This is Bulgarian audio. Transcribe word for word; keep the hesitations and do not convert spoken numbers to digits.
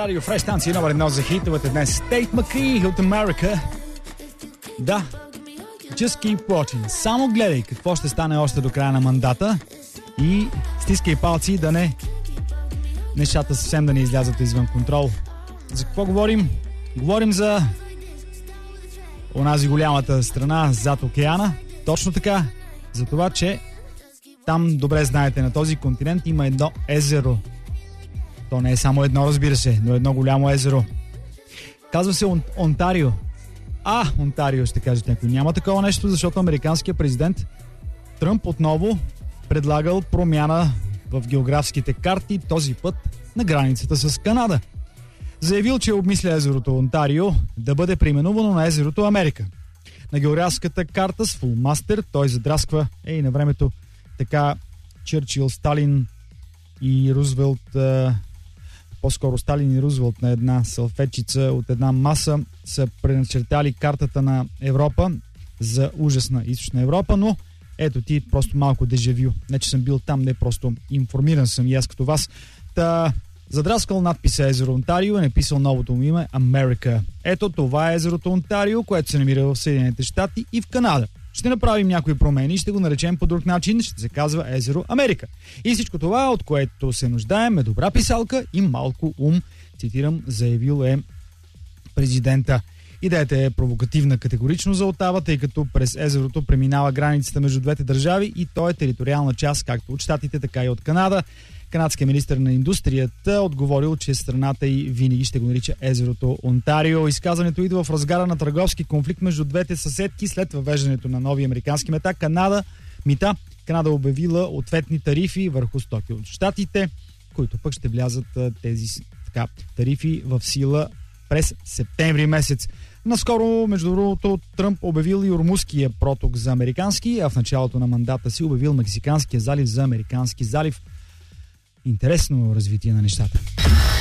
Радио Фреш, станция номер едно за хитовете днес. Тейт Макри от Америка. Да, just keep watching. Само гледай какво ще стане още до края на мандата и стискай палци да не нещата съвсем да не излязат извън контрол. За какво говорим? Говорим за онази голямата страна зад океана. Точно така. За това, че там, добре знаете, на този континент има едно езеро. То не е само едно, разбира се, но едно голямо езеро. Казва се Он- Онтарио. А, Онтарио, ще кажете някой. Няма такова нещо, защото американският президент Тръмп отново предлагал промяна в географските карти, този път на границата с Канада. Заявил, че обмисля езерото Онтарио да бъде преименувано на езерото Америка. На географската карта с фулмастер той задрасква ей на времето така Чърчил, Сталин и Рузвелт, а, по-скоро Сталин и Рузвелт на една салфетчица от една маса са преначертали картата на Европа за ужасна източна Европа, но ето ти просто малко дежавю. Не, че съм бил там, не просто информиран съм и аз като вас. Та задраскал надписа езеро Онтарио и написал новото му име Америка. Ето това е езерото Онтарио, което се намира в Съединените щати и в Канада. Ще направим някои промени и ще го наречем по друг начин, ще се казва езеро Америка. И всичко това, от което се нуждаем, е добра писалка и малко ум, цитирам, заявил е президента. Идеята е провокативна категорично за Отава, тъй като през езерото преминава границата между двете държави и то е териториална част както от щатите, така и от Канада. Канадският министър на индустрията отговорил, че страната й винаги ще го нарича езерото Онтарио. Изказването идва в разгара на търговски конфликт между двете съседки след въвеждането на нови американски мета. Канада, мита. Канада обявила ответни тарифи върху стоки от щатите, които пък ще влязат тези така, тарифи в сила през септември месец. Наскоро, между другото, Тръмп обявил и Ормузския проток за американски, а в началото на мандата си обявил Мексиканския залив за американски залив. Интересно развитие на нещата.